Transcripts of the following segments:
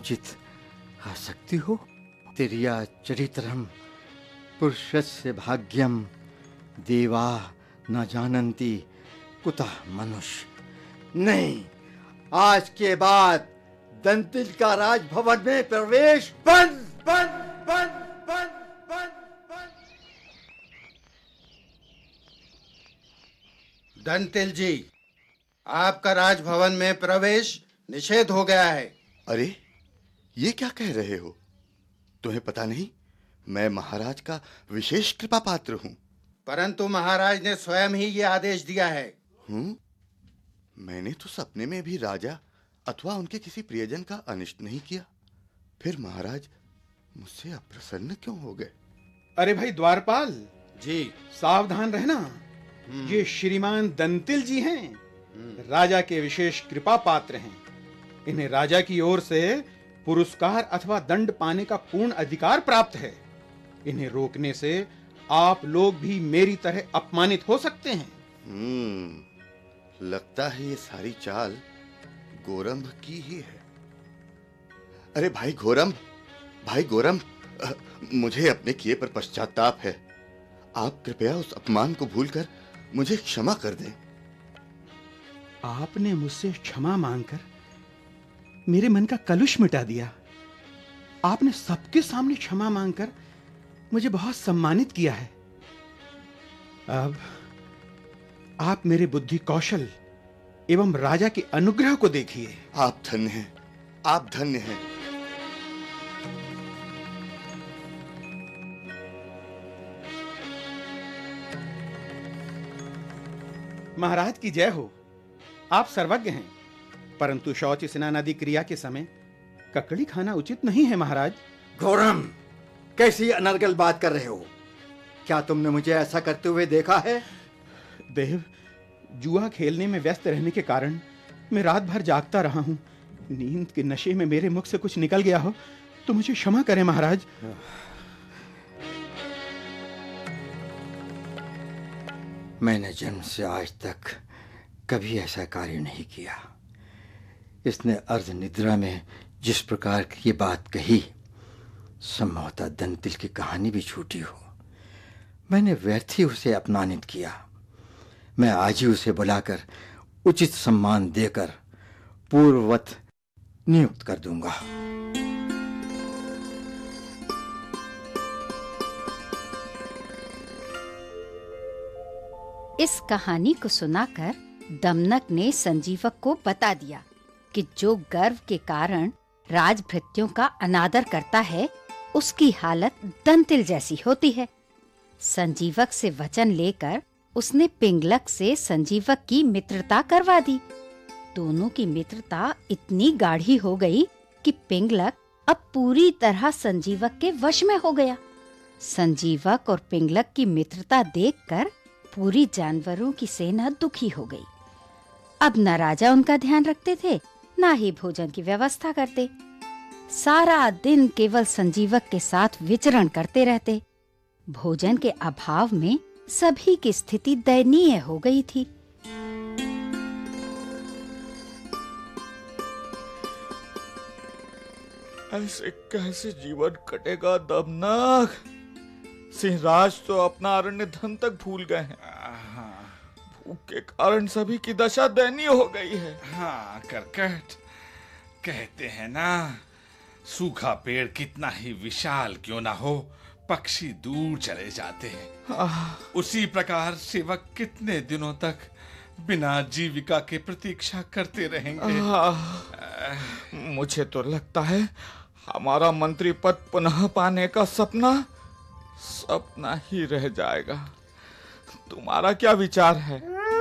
कदाचित आ सकती हो। तिर्या चरित्रम पुरुषस्य भाग्यम देवा न जानन्ति कुतः मनुष्य। नहीं, आज के बाद दंतिल का राजभवन में प्रवेश बंद बंद बंद बंद बंद बंद। दंतिल जी, आपका राजभवन में प्रवेश निषेध हो गया है। अरे, ये क्या कह रहे हो? तुम्हें पता नहीं मैं महाराज का विशेष कृपा पात्र हूँ। परंतु महाराज ने स्वयं ही ये आदेश दिया है। मैंने तो सपने में भी राजा अथवा उनके किसी प्रियजन का अनिष्ट नहीं किया। फिर महाराज मुझसे अप्रसन्न क्यों हो गए? अरे भाई द्वारपाल जी, सावधान रहना। ये श्रीमान दंतिल जी हैं, राजा के विशेष कृपा पात्र हैं। इन्हें राजा की ओर से पुरस्कार अथवा दंड पाने का पूर्ण अधिकार प्राप्त है। इन्हें रोकने से आप लोग भी मेरी तरह अपमानित हो सकते हैं। लगता है ये सारी चाल गोरंभ की ही है। अरे भाई गोरंभ, मुझे अपने किए पर पश्चाताप है। आप कृपया उस अपमान को भूलकर मुझे क्षमा कर दें। आपने मुझसे क्षमा मांगकर मेरे मन का कलुष मिटा दिया। आपने सबके सामने क्षमा मांगकर मुझे बहुत सम्मानित किया है। अब आप मेरे बुद्धि कौशल एवं राजा के अनुग्रह को देखिए। आप धन्य हैं। महाराज की जय हो। आप सर्वज्ञ हैं, परंतु शौच स्नान आदि क्रिया के समय ककड़ी खाना उचित नहीं है। महाराज। घोरम, कैसी अनर्गल बात कर रहे हो? क्या तुमने मुझे ऐसा करते हुए देखा है? देव, जुआ खेलने में व्यस्त रहने के कारण मैं रात भर जागता रहा हूं। नींद के नशे में मेरे मुख से कुछ निकल गया हो तो मुझे क्षमा करें महाराज। मैंने जन्म से आज तक कभी ऐसा कार्य नहीं किया। इसने अर्ध निद्रा में जिस प्रकार की ये बात कही, संभवतः दंतिल की कहानी भी झूठी हो। मैंने व्यर्थ ही उसे अपमानित किया। मैं आज ही उसे बुलाकर उचित सम्मान देकर पूर्ववत नियुक्त कर दूंगा। इस कहानी को सुनाकर दमनक ने संजीवक को बता दिया कि जो गर्व के कारण राजभृत्यों का अनादर करता है, उसकी हालत दंतिल जैसी होती है। संजीवक से वचन लेकर उसने पिंगलक से संजीवक की मित्रता करवा दी। दोनों की मित्रता इतनी गाढ़ी हो गई कि पिंगलक अब पूरी तरह संजीवक के वश में हो गया। संजीवक और पिंगलक की मित्रता देखकर पूरी जानवरों की सेना दुखी हो गई। अब न राजा उनका ध्यान रखते थे, न ही भोजन की व्यवस्था करते। सारा दिन केवल संजीवक के साथ विचरण करते रहते। भोजन के अभाव में सभी की स्थिति दयनीय हो गई थी। ऐसे कैसे जीवन कटेगा दमनक? सिंहराज तो अपना अरण्य धन तक भूल गए हैं। भूख के कारण सभी की दशा दयनीय हो गई है। हाँ करकट, कहते हैं ना, सूखा पेड़ कितना ही विशाल क्यों ना हो, पक्षी दूर चले जाते हैं। उसी प्रकार सेवक कितने दिनों तक बिना जीविका के प्रतीक्षा करते रहेंगे। मुझे तो लगता है हमारा मंत्री पद पुनः पाने का सपना ही रह जाएगा। तुम्हारा क्या विचार है?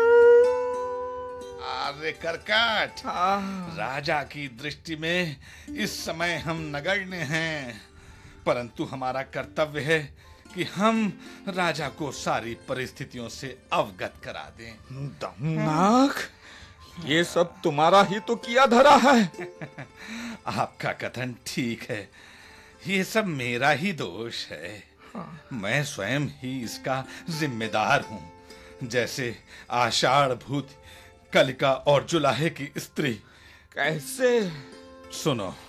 अरे करकट, राजा की दृष्टि में इस समय हम नगण्य हैं, परंतु हमारा कर्तव्य है कि हम राजा को सारी परिस्थितियों से अवगत करा दें। दमनक, ये सब तुम्हारा ही तो किया धरा है। आपका कथन ठीक है, ये सब मेरा ही दोष है। मैं स्वयं ही इसका जिम्मेदार हूँ। जैसे आषाढ़ भूत, कलिका और जुलाहे की स्त्री। कैसे? सुनो,